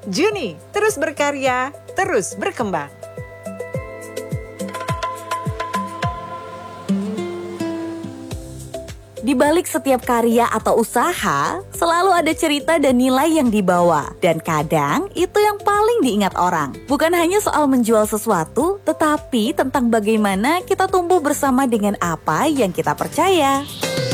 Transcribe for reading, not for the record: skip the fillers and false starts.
Juni, terus berkarya, terus berkembang. Di balik setiap karya atau usaha, selalu ada cerita dan nilai yang dibawa. Dan kadang itu yang paling diingat orang. Bukan hanya soal menjual sesuatu, tetapi tentang bagaimana kita tumbuh bersama dengan apa yang kita percaya.